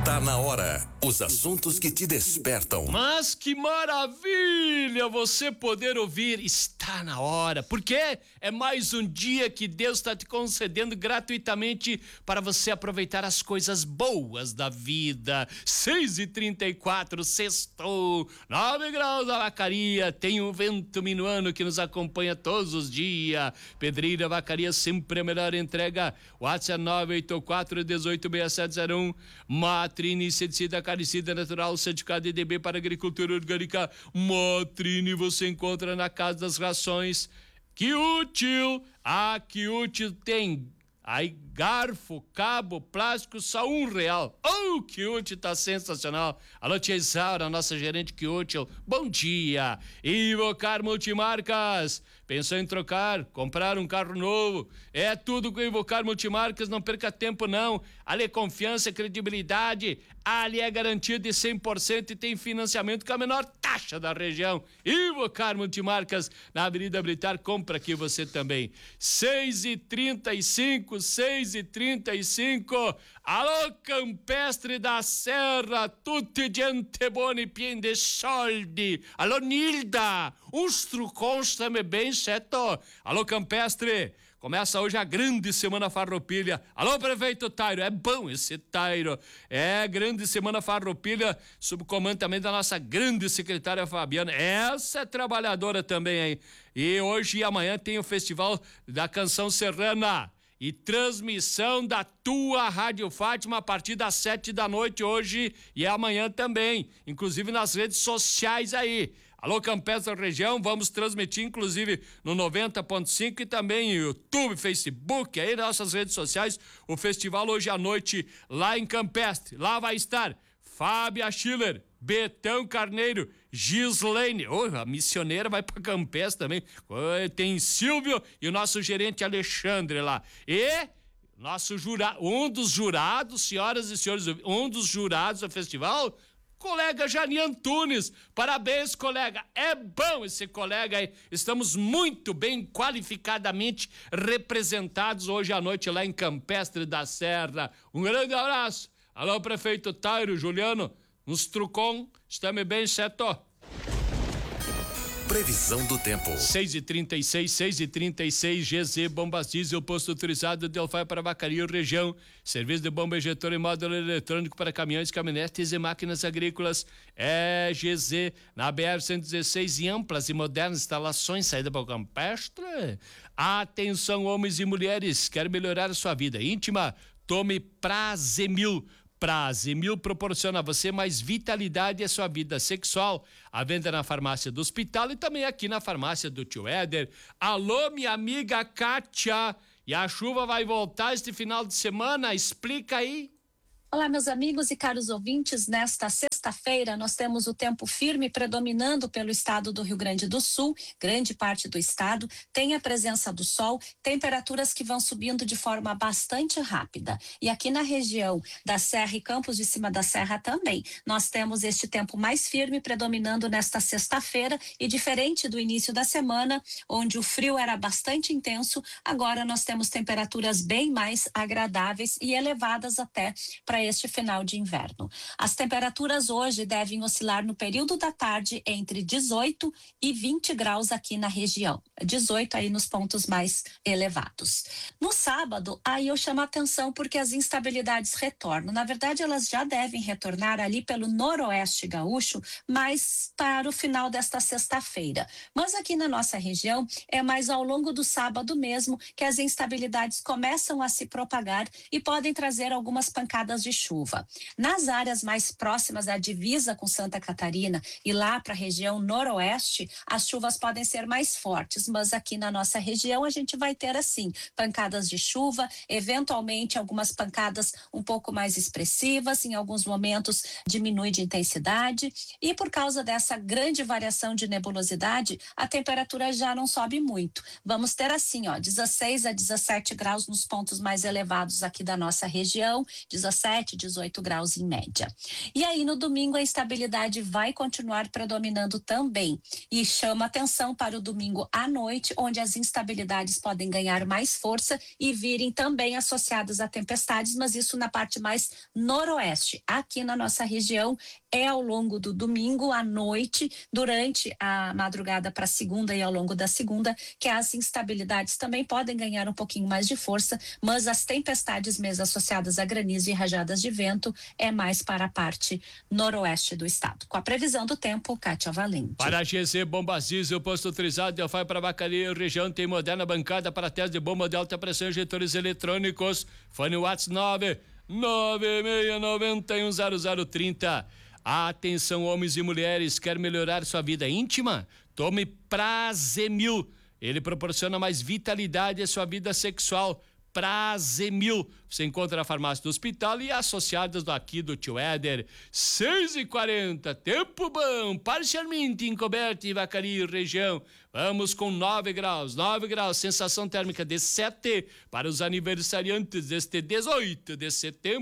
Tá na hora. Os assuntos que te despertam. Mas que maravilha você poder ouvir. Está na hora. Porque é mais um dia que Deus está te concedendo gratuitamente para você aproveitar as coisas boas da vida. 6h34, sextou. 9 graus da Vacaria. Tem um vento minuano que nos acompanha todos os dias. Pedreira Vacaria, sempre a melhor entrega. WhatsApp 984-186701. Matrine, inseticida, caricida natural, certificado EDB para agricultura orgânica. Matrine você encontra na Casa das Rações. Que útil! Que útil tem aí garfo, cabo, plástico, só R$1. Oh, que útil, tá sensacional. Alô, tia Isaura, nossa gerente, que útil. Bom dia. Invocar Multimarcas. Pensou em trocar, comprar um carro novo? É tudo com Invocar Multimarcas, não perca tempo não. Ali é confiança, credibilidade, ali é garantia de 100% e tem financiamento com a menor taxa da região. Invocar Multimarcas, na Avenida Militar, compra aqui você também. 6h35. Alô, Campestre da Serra, tutti gente boni pien de soldi. Alô, Nilda, os trucons também bem certo. Alô, Campestre, começa hoje a grande Semana Farroupilha. Alô, prefeito Tairo, é bom esse Tairo. É grande Semana Farroupilha, sob comando também da nossa grande secretária Fabiana. Essa é trabalhadora também, hein? E hoje e amanhã tem o Festival da Canção Serrana. E transmissão da tua Rádio Fátima a partir das 7 da noite hoje e amanhã também, inclusive nas redes sociais aí. Alô, Campestre da região, vamos transmitir inclusive no 90.5 e também no YouTube, Facebook, aí nossas redes sociais, o festival hoje à noite lá em Campestre. Lá vai estar Fábia Schiller, Betão Carneiro, Gislaine, a missioneira vai pra Campestre também, tem Silvio e o nosso gerente Alexandre lá. E nosso um dos jurados, senhoras e senhores, um dos jurados do festival, colega Jani Antunes. Parabéns, colega. É bom esse colega aí. Estamos muito bem qualificadamente representados hoje à noite lá em Campestre da Serra. Um grande abraço. Alô, prefeito Tairo, Juliano, uns trucom, estamos bem, certo? Previsão do tempo. 6h36, GZ Bombas Diesel, posto autorizado de Delfai para Vacaria, região. Serviço de bomba injetor e módulo eletrônico para caminhões, caminhonetes e máquinas agrícolas. É GZ, na BR-116, em amplas e modernas instalações, saída para o Campestre. Atenção, homens e mulheres, quer melhorar a sua vida íntima? Tome Prazemil. Prazemil proporciona a você mais vitalidade à sua vida sexual. A venda na farmácia do hospital e também aqui na farmácia do tio Éder. Alô, minha amiga Kátia. E a chuva vai voltar este final de semana? Explica aí. Olá, meus amigos e caros ouvintes. Nesta sexta-feira, nós temos o tempo firme predominando pelo estado do Rio Grande do Sul, grande parte do estado, tem a presença do sol, temperaturas que vão subindo de forma bastante rápida. E aqui na região da Serra e Campos de Cima da Serra também, nós temos este tempo mais firme predominando nesta sexta-feira e diferente do início da semana, onde o frio era bastante intenso, agora nós temos temperaturas bem mais agradáveis e elevadas até para este final de inverno. As temperaturas hoje devem oscilar no período da tarde entre 18 e 20 graus aqui na região. 18 aí nos pontos mais elevados. No sábado, aí eu chamo a atenção porque as instabilidades retornam. Na verdade, elas já devem retornar ali pelo noroeste gaúcho, mas para o final desta sexta-feira. Mas aqui na nossa região, é mais ao longo do sábado mesmo que as instabilidades começam a se propagar e podem trazer algumas pancadas de chuva. Nas áreas mais próximas à divisa com Santa Catarina e lá para a região noroeste, as chuvas podem ser mais fortes, mas aqui na nossa região a gente vai ter assim, pancadas de chuva, eventualmente algumas pancadas um pouco mais expressivas, em alguns momentos diminui de intensidade e por causa dessa grande variação de nebulosidade, a temperatura já não sobe muito. Vamos ter assim, 16 a 17 graus nos pontos mais elevados aqui da nossa região, 17 17, 18 graus em média. E aí no domingo a instabilidade vai continuar predominando também e chama atenção para o domingo à noite, onde as instabilidades podem ganhar mais força e virem também associadas a tempestades, mas isso na parte mais noroeste. Aqui na nossa região é ao longo do domingo à noite, durante a madrugada para segunda e ao longo da segunda, que as instabilidades também podem ganhar um pouquinho mais de força, mas as tempestades mesmo associadas a granizo e rajadas de vento é mais para a parte noroeste do estado. Com a previsão do tempo, Kátia Valente. Para a GC Bombas Diesel, posto autorizado de Alfai para Vacaria, região tem moderna bancada para teste de bomba de alta pressão e injetores eletrônicos. Fone WhatsApp 996910030. Atenção, homens e mulheres, quer melhorar sua vida íntima? Tome Prazemil. Ele proporciona mais vitalidade à sua vida sexual. Prazemil. Você encontra na farmácia do hospital e associadas aqui do Tio Éder. 6h40, tempo bom, parcialmente encoberto em Vacaria, região. Vamos com 9 graus, sensação térmica de 7 para os aniversariantes deste 18 de setembro.